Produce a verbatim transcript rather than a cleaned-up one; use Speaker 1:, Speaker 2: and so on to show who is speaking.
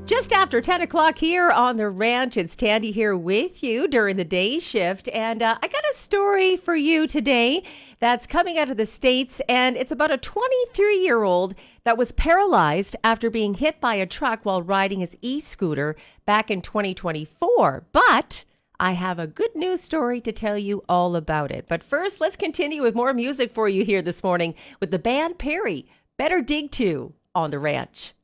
Speaker 1: Just after ten o'clock here on the ranch, it's Tandy here with you during the day shift. And uh, I got a story for you today that's coming out of the States. And it's about a twenty-three-year-old that was paralyzed after being hit by a truck while riding his e-scooter back in twenty twenty-four. But I have a good news story to tell you all about it. But first, let's continue with more music for you here this morning with the band Perry. Better Dig To on the ranch.